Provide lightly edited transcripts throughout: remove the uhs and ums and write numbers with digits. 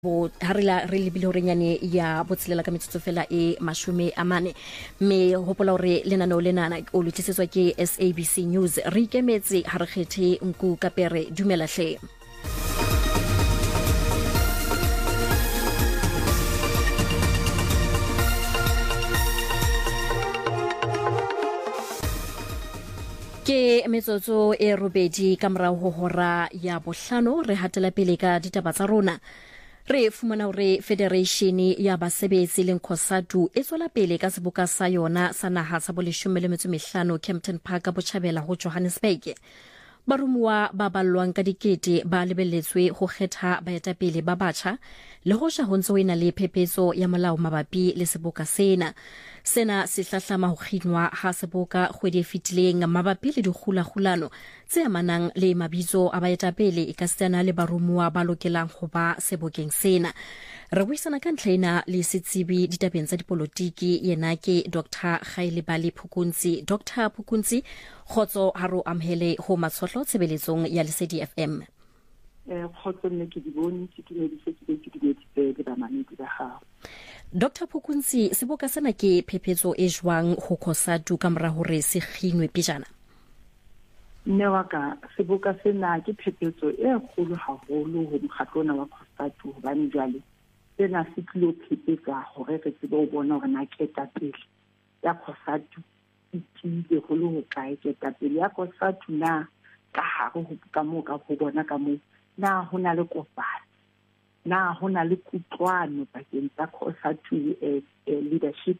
ha re lebile hore nyane ya botshelela ka metsotso fela e 40 me hopola hore lenaneo lenana o le tlisetswa ke SABC News re ikemetse ha re kgethe Nku Kapere dumela hle ke metsotso e robedi ka morao ho hora ya bohlano re hatela pele ka ditaba tsa rona. Re fumana hore Federation ya Basebetsi le COSATU e tswela pele ka seboka sa yona sa naha sa bo 15 Kempton Park Botjhabela ho Johannesburg. Barumuwa ba ballwang ka dikete ba lebelletswe ho kgetha baetapele ba batjha le hoja ho ntse ho ena le phephetso ya molao mabapi le seboka sena. Sena se hlahlama ho kginwa ha seboka kgwedi e fetileng mabapi le dikgulano tse amanang le mabitso a baetapele e ka sitana le barumuwa ba lokelang ho ba sebokeng sena. Re buisana ka ntlhaena le setsibi ditabeng tsa dipolotiki yena ke Dr. Kgailebali Phukunzi. Dr. Phukunzi, khotso ha ro amhele ho matshotlo tshebeletsong ya Lesedi FM. Khotso nne ke di bone ke di ba mamedi ba hao. Dr. Phukunzi, seboka sena ke phephetso e jwang ho COSATU ka mora hore se kginwe pejana? Nne wa ka seboka sena ke phephetso e kgolo haholo ho mokgatlona wa COSATU hobane jwale sena se tlilo phephetsa hore re tsebe ho bona hore na ketapele ya COSATU e tsile ho le ho kae ketapele ya COSATU na ka hare ho ka mo ka ho bona ka mo na ho na le kopano na ho na le kutlwano pakeng tsa COSATU leadership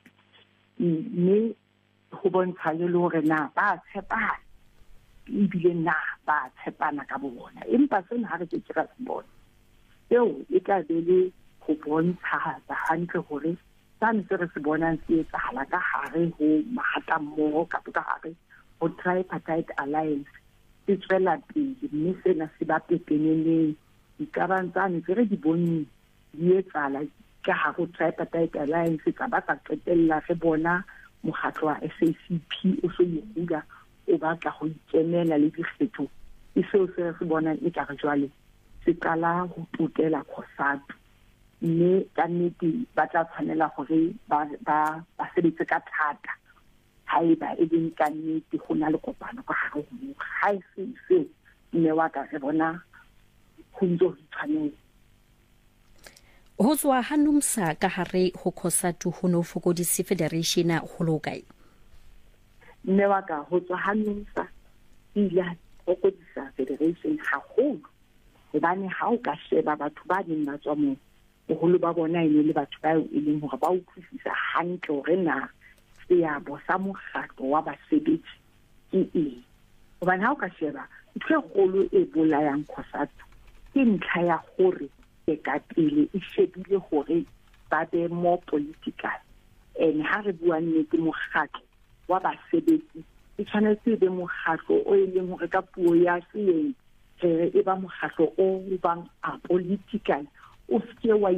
mme ho bontsha le hore na ba tshepana ebile na ba tshepana ka bona empa sena ha re ke ra bona eo e ka be le ho bontsha hantle hore sane se re se bonang se etsahala ka hare ho mahatammoho ka hare ho tripartite alliance se tswela pele mme sena se ba pepeneleng dikabantsane tse re di bone di etsala ka hare ho tripartite alliance tsa ba ka qetella re bona mokgatlo wa SACP o so yehula o batla ho ikemela le dikgetho e seo se re bona e ka re jwale se qala ho tutela COSATU mme ka nnete ba tla tshwanela hore ba sebetse ka thata haeba e leng ka nnete ho na le kopano ka hare ho mo ha se seo mme wa ka re bona ho ntso ho tshwanela ho tswa hanumsa ka hare ho COSATU ho no fokodisi Federation ho lokae mme wa ka ho tswa hanumsa ila fokodisa Federation haholo hobane ha o ka sheba batho ba ding ba tswa mo boholo ba bona le batho ba e leng hore ba utlwisisa hantle hore na seabo sa mokgatlo wa basebetsi ke eng hobane ha o ka sheba ntho e kgolo e bolayang COSATU ke ntlha ya hore ka pele e shebile hore ba be more political ha re bua nnete mokgatlo wa basebetsi e tshwanetse be mokgatlo o e leng hore ka puo ya seeng e ba mokgatlo o bang a political o se wa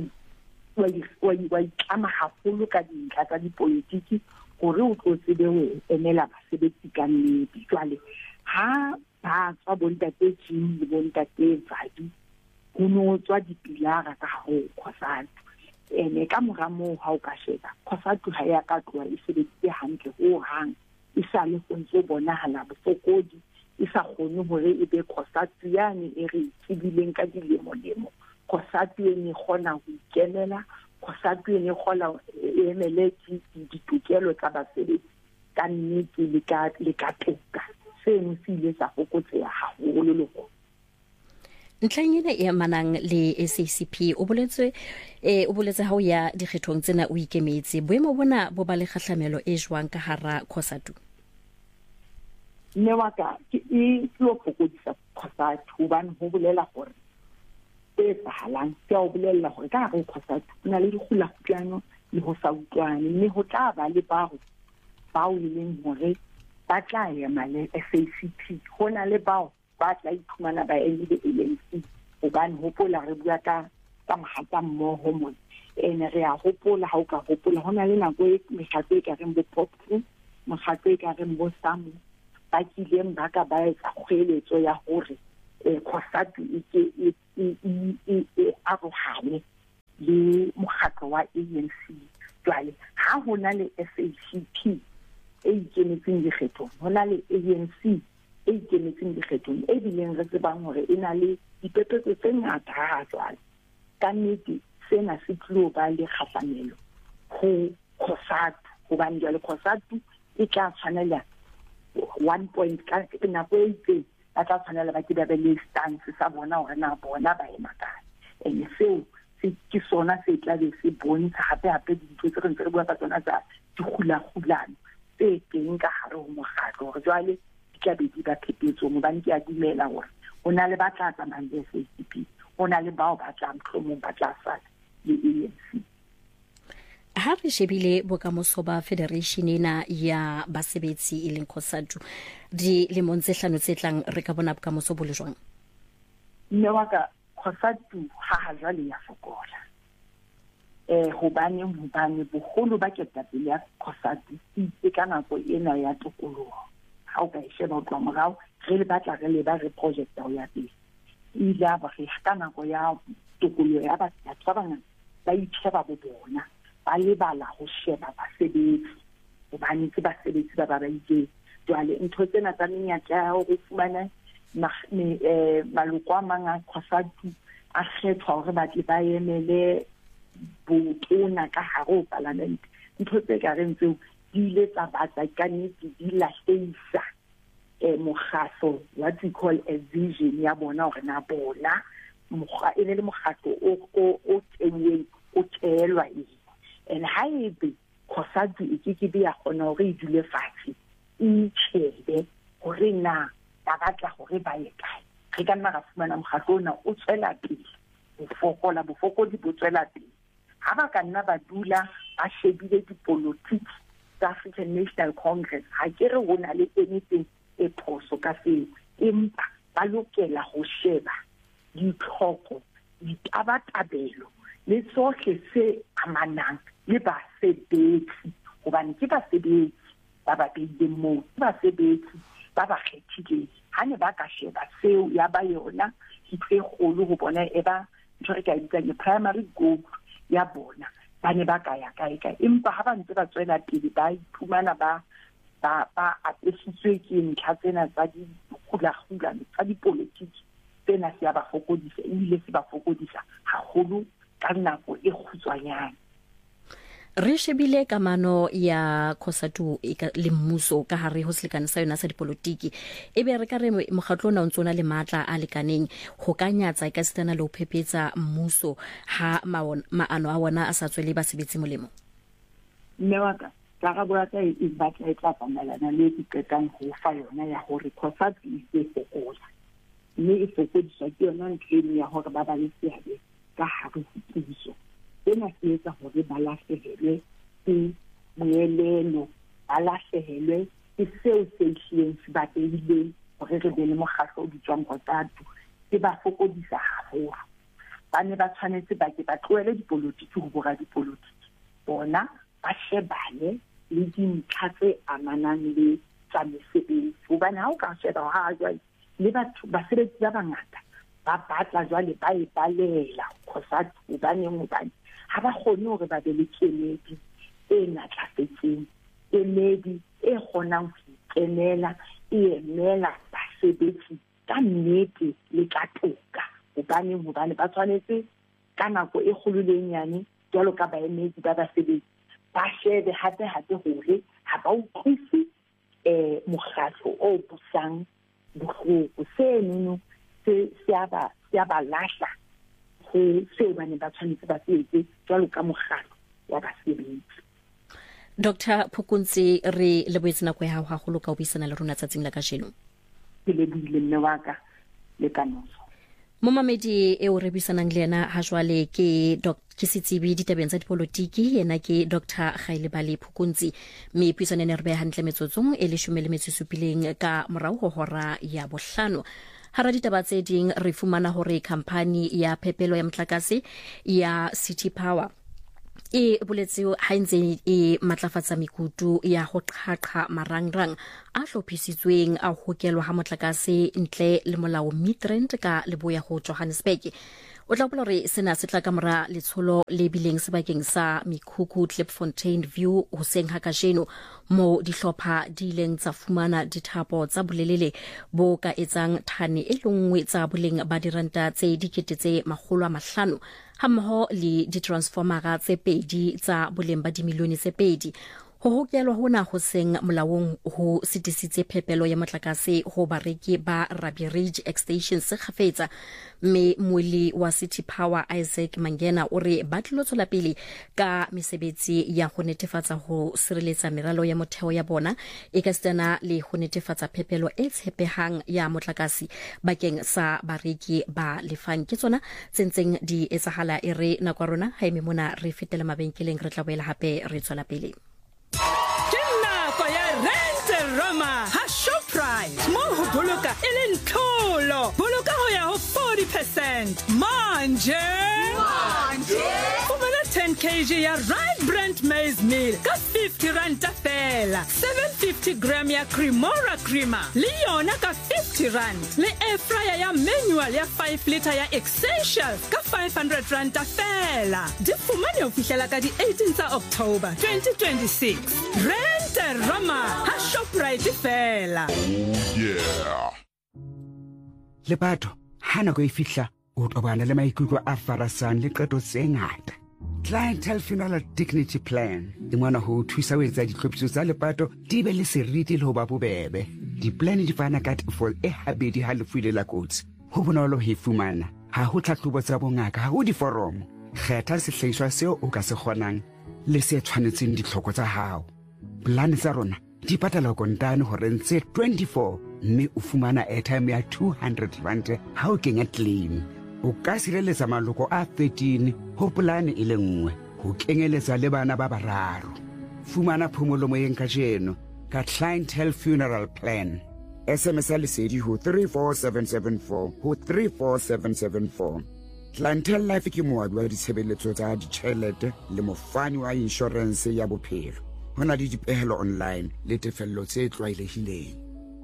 itlama haholo ka dintlha tsa dipolitiki hore o tlo tsebe ho emela basebetsi ka nnete jwale ha ba tswa bontate Jim le bontate Vadi ho no tswa dipilara ka ho COSATU ka mora moo ha o ka sheba COSATU ha ya ka tloa e sebeditse hantle ho hang e sa le ho ntse bonahala bofokodi e sa kgone hore e be COSATU yane e re tsibileng ka dilemo COSATU e ne kgona ho ikemela COSATU e ne kgona e emele ditokelo tsa basebetsi ka nnete le ka toka seno se ile sa fokotseha haholo le ho ntlheng ena e amanang le SACP o boletse ha o ya dikgethong tsena o ikemetse boemo bona bo ba le kgahlamelo e jwang ka hara COSATU mme wa ka e tlo fokodisa COSATU hobane ho bolela hore e tsahalang ke o bolela hore ka hare ho COSATU na le dikgulano le ho sa utlwane mme ho tla ba le bao leng hore ba tla ya male SACP hona le bao ba tla iphumana ba le ANC hobane hopola re bua ka mahata mmoho mo re a hopola ha o ka hopola hona le nako e mekgatlo e ka reng bo POP mokgatlo e ka reng bo SAMU ba kileng ba ka ba etsa kgweletso ya hore COSATU e arohane le mokgatlo wa ANC. Jwale ha hona le SACP e ikemetseng dikgethong, hona le ANC e ikemetseng dikgethong, e bileng re tsebang hore e na le diphephetso tse ngata ha jwale. Ka nnete sena se tlo ba le kgahlamelo ho COSATU, hobane jwale COSATU e tla tshwanela 1 point ka nako e itseng, ba tla tshwanela ba ke ba be le stance sa bona hore na bona ba ema kae. And seo ke sona se tla be se bontsha hape dintho tse re ntse re bua ka tsona tsa dikgulagulano tse teng ka hare ho mokgatlo, hore jwale di tla be di ba phephetso. Mobane ke a dumela hore ho na le ba tla tsamayang le SACP, ho na le bao ba tla mohlomong ba tla sala le ANC. Ha re shebile bokamoso ba Federation ena ya basebetsi e leng COSATU di lemong tse 5 tse tlang, re ka bona bokamoso bo le jwang? Mme wa ka, COSATU ha jwale ya fokola. Hobane boholo ba ketapele ya COSATU itse ka nako ena ya tokoloho. Ha o ka e sheba ho tloha morao, re le batla re le ba re projecta ho ya pele. Ila ba re ka nako ya tokoloho ya batho ba bangata ba itsheba bo bona, ba lebala ho sheba basebetsi, hobane ke basebetsi ba itseng. Jwale ntho tsena tsa menyetla ya hore fumana maloko a mang a COSATU a kgethwa hore ba tle ba emele botona ka hare ho palamente, ntho tse ka reng tseo di ile tsa batla ka nnete di lahlehisa mokgatlo what we call a vision ya bona, hore na bona mokga e le mokgatlo o tenweng o tshelwa eng. And ha ebe COSATU e ke be ya kgona hore e dule fatshe e tshebe hore na ba batla hore ba ye kae, re ka nna ra fumana mokgatlo ona o tswela pele bofokodi bo tswela pele. Ha ba ka nna ba dula ba shebile dipolotiki tsa African National Congress, ha ke re ho na le anything e phoso ka seo, empa ba lokela ho sheba ditlhoko, ditabatabelo le sohle se amanang le basebetsi, hobane ke basebetsi ba ba beileng moo, ke basebetsi ba ba kgethileng. Ha ne ba ka sheba seo ya ba yona ntho e kgolo ho bona e ba ntho re ka etsang primary goal ya bona, ba ne ba ka ya kae. Empa ha ba ntse ba tswela pele ba iphumana ba apesitswe ke ntlha tsena tsa dikgulagulano tsa dipolotiki, tsena se ya ba fokodisa, ebile se ba fokodisa haholo ka nako e kgutshwanyane. Re shebile kamano ya COSATU le mmuso ka hare ho selekane sa yona sa dipolotiki, ebe re ka re mokgatlo ona o ntsona le matla a lekaneng ho ka nyatsa ka setana le ho phephetsa mmuso ha maano a wona a sa tswele basebetsi molemo. Mme wa ka, karabo ya ka e batla e tla tsamayana le diqetang ho fa yona ya hore COSATU e fokola, mme e fokodiswa ke yona ntho ya hore ba ba le seabe ka hare ho puso. Sena se etsa hore ba lahlehelwe ke moelelo, ba lahlehelwe ke seo se hlileng se ba behileng hore re be le mokgatlo o bitswang COSATU, se ba fokodisa haholo. Ba ne ba tshwanetse ba ke ba tlohele dipolotiki ho bora dipolotiki, bona ba shebane le dintlha tse amanang le tsa mesebetsi. Hobane ha o ka sheba ha jwale le batho basebetsi ba bangata ba batla jwale ba e balela COSATU, hobane ha ba kgone hore ba be le kemedi e natlafetseng, kemedi e kgonang ho ikenela, e emela basebetsi ka nnete le ka toka. Hobane ba tshwanetse ka nako e kgolo le nyane jwalo ka baemedi ba basebetsi ba shebe hape hore ha ba utlwisi mokgatlo o busang bohloko. Seno se ya ba lahla seo ba ne ba tshwanetse ba se etse jwalo ka mokgatlo wa basebetsi. Dr. Phukuzzi, re leboetse nako ya hao haholo ka ho buisana le rona tsatsing la kajeno. Ke lebohile mme wa ka le kanoso. Momamedi eo re buisanang le yena ha jwale ke setsebi ditabeng tsa dipolotiki, yena ke Dr. Kgailebale Phukuzzi, mme puisano ne re beha hantle metsotsong e 17 ka morao ho hora ya 5. Hara ditaba tse ding re fumana hore khampani ya phepelo ya motlakase ya City Power e boletse ha ntse e matlafatsa mekutu ya ho qhaqha marangrang a hlophisitsweng a hokelwa ha motlakase ntle le molao Midrand ka leboya ho Johannesburg. o tla bola re sena se tla ka mora letsholo le bileng sebakeng sa Mikhukhu Klipfontein View hoseng ha kajeno mo dihlopha di ileng tsa fumana dithapo tsa bolelele bo ka etsang thane e lengwe tsa boleng ba diranta tse dikete 500 hammoho le ditransformera tse pedi tsa boleng ba dimilione tse pedi. Ho hokelwa hona ho seng molaong ho sitisitse phepelo ya motlakase ho bareki ba Rabi Ridge Extension se khafetsa mme moeli wa City Power Isaac Mangena o re ba tlotsola pele ka mesebetsi ya ho netefatsa ho sireletsa meralo ya motheo ya bona e ka stana le ho netefatsa phepelo e tshepehang ya motlakase bakeng sa bareki ba lefang ke tsona tsentseng di etsahala e re nakwa rona ha eme mona re fetela mabenkeleng re tla boela hape re tswela pele. Roma ha Shoprite mo ho boloka e le ntlolo boloka ho ya ho 40% manje Fumana 10 kg ya Ride Brand Maize Meal ka 50 rand fela 750 gram ya Cremora Crema le yona ka 50 rand le air fryer ya manual ya 5 liter ya Essential ka 500 rand fela di fumane ho fihlela ka di 18 tsa October 2026 Rent Roma ha Shoprite fela. Yeah. Lepato hana go ifihla o tobana le maikutlo a farasang le qeto tse ngata. Clientele Funeral Dignity Plan e mona ho thusa ho etsa ditlhophiso tsa lepato di be le seriti le ho ba bobebe. Di-plan di fana ka tefo e habedi ha lefu ile la kotsi. Ho bonolo ho fumana. Ha ho tlhahlobo tsa bongaka ha ho diforomo. Kgetha sehlahiswa seo o ka se kgonang le se tshwanetseng ditlhoko tsa hao. Plan tsa rona di patala kontane ho rentse 24 mme o fumana airtime ya 200 rand ha o kenya claim. O ka sireletsa maloko a 13 ho polane e le nngwe ho kenyeletsa le bana ba bararo. Fumana phomolo moyeng ka jeno ka Clientele Funeral Plan. SMS lesedi ho 34774 ho 34774. Clientele Life ke moabi wa ditshebeletso tsa ditjhelete le mofani wa insurance ya bophelo. Hona le dipehelo online le tefello tse tlwaelehileng.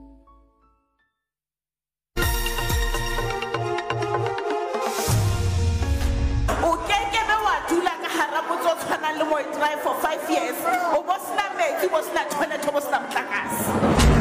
O kekebe wa dula ka hara motso tshwana le mo drive for 5 years o bosna metsi bosna toilet o bosna motlakase.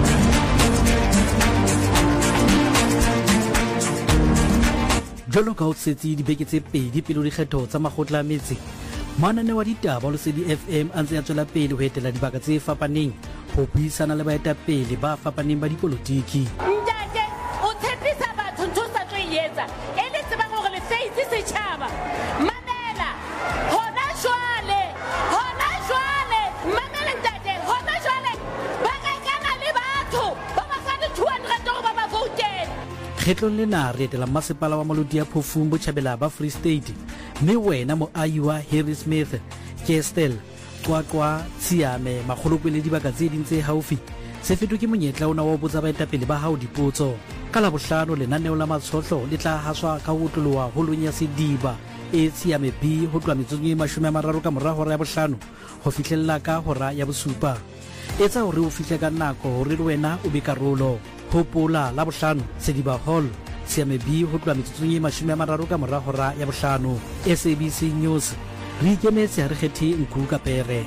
Jolo ka o tsetsi dibeke tse pedi pele di kgetho tsa makgotla a metse manane wa ditaba Lesedi FM a ntse a tswela pele ho etela dibaka tse fapaneng ho buisana le baetapele ba fapaneng ba dipolotiki. Ntate o tshepisa batho ntho sa tlo etsa e le tsebang hore le face setjhaba mamela hona jwale mamela ntate hona jwale ba ka kana le batho ba ba fa 200 hore ba ba vote. Kgetlong lena re etela masepala wa Molodi ya Phofung Botjhabela ba Free State mme wena moahi wa Harry Smith Kestel Qwaqwa Tsiame magolopele dibaka tse ding tse haufi se fetwe ke monyetla ona wa botsa baetapele ba hao dipotso ka la bohlano lenaneo la matshohlo le tla haswa ka ho tloloha holong ya Sediba e Tsiame B ho tloha metsotso e 30 ka mora hora ya bohlano ho fihlella ka hora ya bosupa etsa hore o fihle ka nako hore le wena o be karolo hopola la bohlano Sediba Hall Tsiame B ho tloha metsotso e 30 ka mora hora ya bohlano. SABC News re ikemetse ha re kgethe Nku Kapere.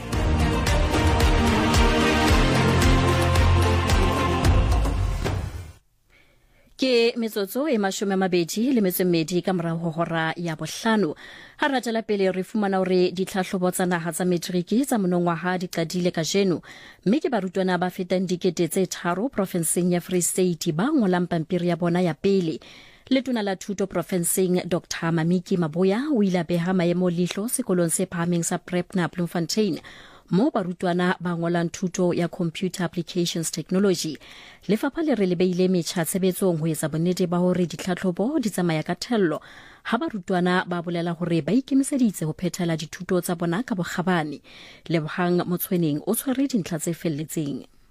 Ke metsotso e 22 ka mora hora ya bohlano ha ra tla pele re fumana hore ditlhahlobo tsa naha tsa matriki tsa monongwaha di qadile ka jeno mme ke barutwana ba fetang dikete tse 3 provinseng ya Free State ba ngolang pampiri ya bona ya pele. Letona la thuto provinseng Dr Mamiki Maboya o ile beha maemo lihlo sekolong se phahameng sa Prepna Bloemfontein mo barutwana ba ngolang thuto ya Computer Applications Technology. Lefapha le re le beile metjha tshebetsong ho etsa bonnete ba hore ditlhahlobo di tsamaya ka thello ha barutwana ba bolela hore ba ikemiseditse ho phethela dithuto tsa bona ka bokgabane. Lebohang Motshweneng o tshwere dintlha tse felletseng.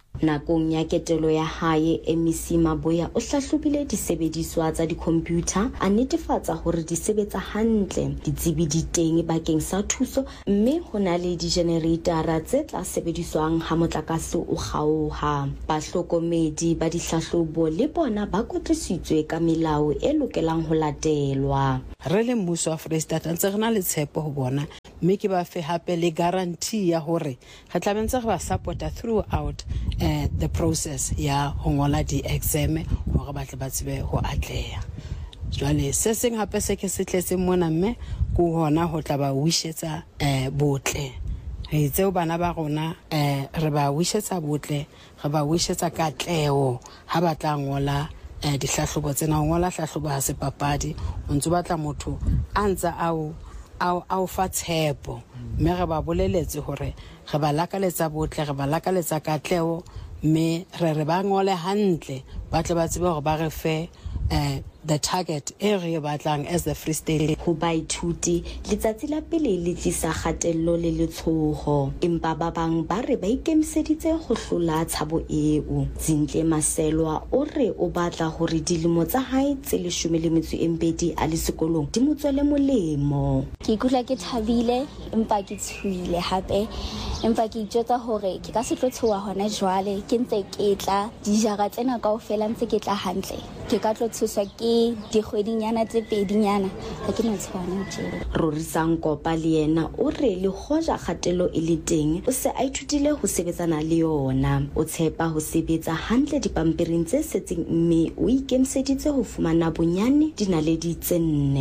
Nakong ya ketelo ya hae, MEC Maboya o hlahlobile disebediswa tsa dikhompyuta, a netefatsa hore di sebetsa hantle, ditsebi di teng bakeng sa thuso, mme ho na le di-generatara tse tla sebediswang ha motlakase o kgaoha. Bahlokomedi ba dihlahlobo le bona ba kwetlisitswe ka melao e lokelang ho latelwa. Re le mmuso wa Freistata ntse re na le tshepo ho bona, mme ke ba fe hape le guarantee ya hore re tla ntse re ba supporta throughout the process ya ho ngola di-exam hore ba tle ba tsebe ho atleha. Jwale se seng hape se ke se tletse mona mme ko hona ho tla ba wishetsa botle. Re tseo bana ba rona re ba wishetsa botle, re ba wishetsa katleho ha ba tla ngola dihlahlobo tsena. Ho ngola hlahlobo ha se papadi, o ntse batla motho a ntse ao fa tshepo, mme re ba boleletse hore re ba lakaletsa botle, re ba lakaletsa katleho, mme re ba ngole hantle ba tle ba tsebe hore ba re fe the target e re batlang as the Free State. Ho baithuti letsatsi la pele le tlisa kgatello le letshoho, empa ba bang ba re ba ikemiseditse ho hlola tshabo eo. Zintle Maselwa o re o batla hore dilemo tsa hae tse 12 a le sekolong di mo tswele molemo. Ke ikutlwa ke thabile empa ke tshohile hape, empa ke itjwetsa hore ke ka se tlo tshoha hona jwale, ke ntse ke tla dijara tsena kaofela ntse ke tla hantle. Ke ka tlo thuswa ke dikgwedinyana tse 2 ha ke no tshwana tjena. Rorisang Kopa le yena o re le hoja kgatelo e le teng, o se a ithutile ho sebetsana le yona. O tshepa ho sebetsa hantle dipampiring tse setseng, mme o ikemiseditse ho fumana bonyane dinaledi tse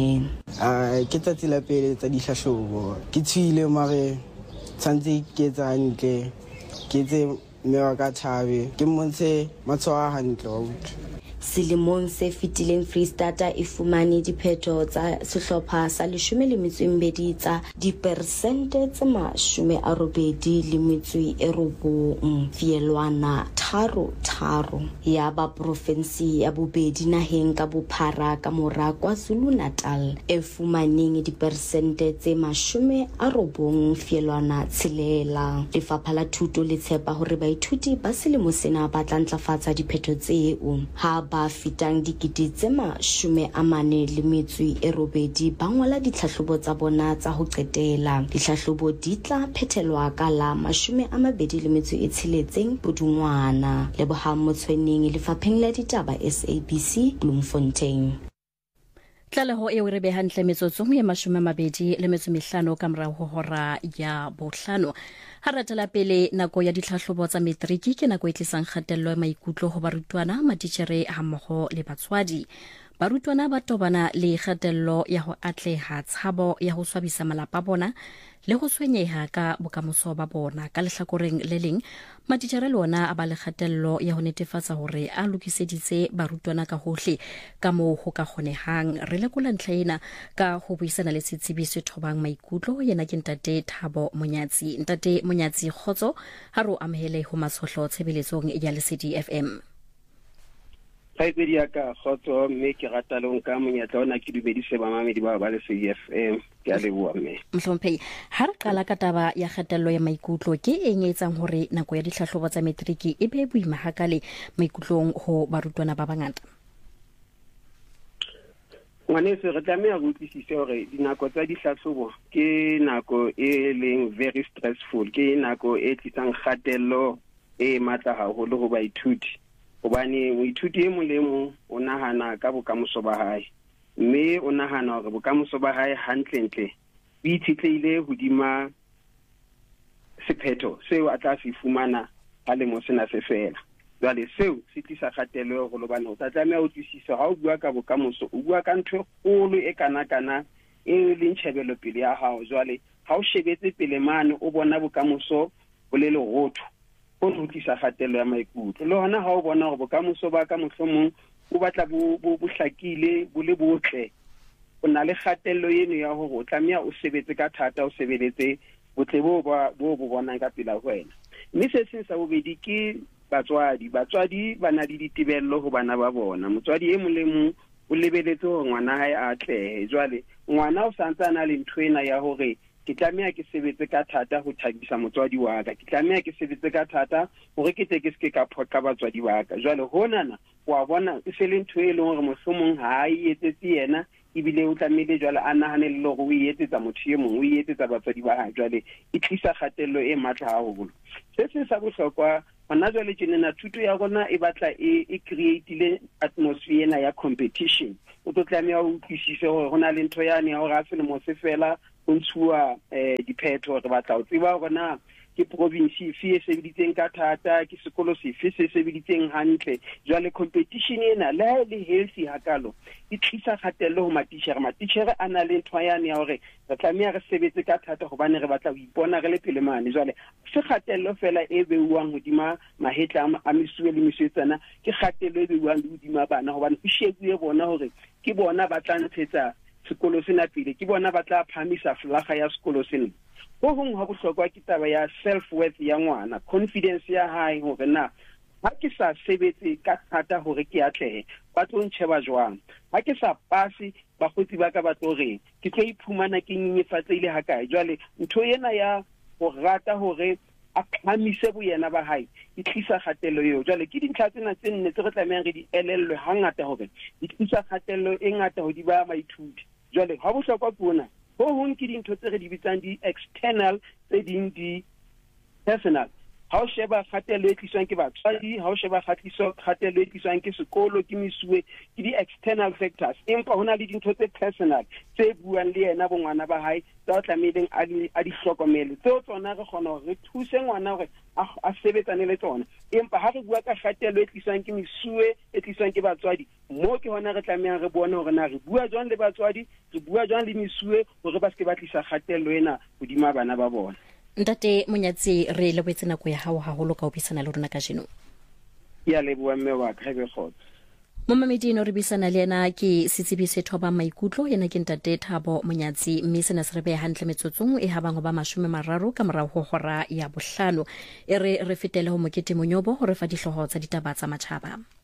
4. Ke tsatsi la pele tsa dihlahlobo, ke tshohile mare tshwantse ke etsa hantle, ke etse mme wa ka thabe, ke mmontshe matshwao a hantle wa botho. Selemong se fetileng Freistata e fumane diphetho tsa sehlopha sa 12 tsa diperesente tse 89 fielwana 3 ya ba provinsi ya bobedi naheng ka bophara ka mora KwaZulu Natal e fumaneng diperesente tse 90 fielwana 6. Lefapha la Thuto le tshepa hore baithuti ba selemo sena ba tla ntlafatsa diphetho tseo. Ha ba fitang dikete tse 48 ba ngola ditlhahlobo tsa bona tsa ho qetela. Ditlhahlobo di tla phethelwa ka la 26 Pudungwana. Lebohang Motshweneng, Lefapheng la Ditaba SABC, Bloemfontein. Tlaleho eo re behang tlemetsotsong ya 25 ka morao ho hora ya bohlano. Ha ratela pele nako ya ditlhahlobo tsa matriki ke nako e tlisang kgatello ya maikutlo ho barutwana, matitjhere hammoho le batswadi. Barutwana ba tobana le kgatello ya ho atleha, tshabo ya ho swabisa malapa bona le ho swenyeha ka bokamoso ba bona. Ka lehlakoreng le leng, matitjhere le ona a ba le kgatello ya ho netefatsa hore a lokiseditse barutwana ka hohle ka moo ho ka kgonehang. Re lekola ntlha ena ka ho buisana le setsebi se thobang maikutlo, yena ke Ntate Thabo Monyatsi. Ntate Monyatsi, kgotso ha re o amohele ho matshohlo tshebeletsong ya Lesedi FM. Haipedi ya ka khotso, mme ke rata le nka monyetla ona ke dumedise bamamedi ba ba Lesedi FM. Ke a leboha mme. Mhlomphei, ha re qala ka taba ya kgatello ya maikutlo, ke eng e etsang hore nako ya dihlahlobo tsa matriki e be boima hakale maikutlong ho barutwana ba bangata? Ngwaneso, re tlameha go utlwisisa hore dinako tsa dihlahlobo ke nako e leng very stressful, ke nako e tlisang kgatello e matla haholo ho baithuti. Hobane moithuti e mong le mong o nahana ka bokamoso ba hae, mme o nahana hore bokamoso ba hae hantlentle bo itshitlehile hodima sephetho seo a tla se fumana ha lemo sena se fela. Jwale seo se tlisa kgatello hore hobane o tla tlameha ho utlwisisa ha o bua ka bokamoso, o bua ka ntho e kgolo e kana e leng tjhebelo pele ya hao. Jwale ha o shebetse pele mane o bona bokamoso bo le lerotho, o tlisa kgatello ya maikutlo. Le hona ha o bona hore bokamoso ba ka mohlomong o batla bo hlakile, bo le botle, o na le kgatello eno ya hore o tlameha o sebetse ka thata, o sebeletse botle bo bonang ka pela ho wena. Mme se seng sa bobedi ke batswadi ba na le ditebello ho bana ba bona. Motswadi e mong le mong o lebeletse hore ngwana hae a atlehe. Jwale ngwana o santse a na le ntho ena ya hore ke tlameha ke sebetse ka thata ho thabisa motswadi wa ka, ke tlameha ke sebetse ka thata hore ke tle ke se ka phoqa batswadi ba ka. Jwale honana wa bona e se le ntho e leng hore mohlomong ha e etsetse yena ebile o tlamehile jwale a nahanelle hore o etsetsa motho e mong, o etsetsa batswadi ba hae, jwale e tlisa kgatello e matla haholo. Se se sa bohlokwa hona jwale tjenena thuto ya rona e batla e create-ile atmosphere ena ya competition. O tlo tlameha o utlwisise hore hona le ntho yane ya hore a selemo se fela ho ntshuwa diphetho, re batla ho tseba hore na ke province efe e sebeditseng ka thata, ke sekolo sefe se sebeditseng hantle. Jwale competition ena le healthy hakalo e tlisa kgatello ho matitjhere. Matitjhere a na le ntho yane ya hore re tlameha re sebetse ka thata hobane re batla ho ipona re le pele mane. Jwale se kgatello fela e beuwang hodima mahetla a mesuwe le mesebetsana, ke kgatello e beuwang hodima bana hobane ho shebuwe bona hore ke bona ba tla ntshetsa sekolo sena pele, ke bona ba tla phamisa flaga ya sekolo sena. Ho hong ha bohlokwa ke taba ya self worth ya ngwana, confidence ya hae hore na ha ke sa sebetse ka thata hore ke atlehe ba tlo ntsheba jwang, ha ke sa pase bakgotsi ba ka ba tlo reng, ke tlo iphumana ke nyenyefatseile ha kae. Jwale ntho ena ya ho rata hore a phamise boyena ba hae e tlisa kgatello eo. Jwale ke dintlha tsena tse nne tse re tlamehang re di elellwe hangata hore di tlisa kgatello e ngata ho di ba maithuti. Jwale ha bohlokwa ke bona ho hong ke dintho tse re di bitsang di external, tse ding di personal. Ha o sheba kgatello e tliswang ke batswadi, ha o sheba kgatello e tliswang ke sekolo, ke mesuwe, ke di external factors. Empa hona le dintho tse personal tse buang le yena bongwana ba hae tse o tlameileng a di hlokomele, tseo tsona re kgona hore re thuse ngwana hore a sebetsane le tsona. Empa ha re bua ka kgatello e tliswang ke mesuwe, e tliswang ke batswadi, mo ke hona re tlameha re bone hore na re bua jwang le batswadi, re bua jwang le mesuwe hore ba se ke ba tlisa kgatello ena hodima bana ba bona. Ntate Monyatsi, re lebetse nako ya hao haholo ka ho bisana le rona ka jeno. Ya leboha mme wa ka, re khotsa. Mo mamedino re bisana le yena ke setsibise thoba maikutlo, yena ke Ntate Thabo Monyatsi, mme sena se re be hantle metsotsong e habang ba 30 ka morao ho hora ya 5 e re fetele ho Mokete Monyobo ho re fa dihloho tsa ditaba tsa matjhaba.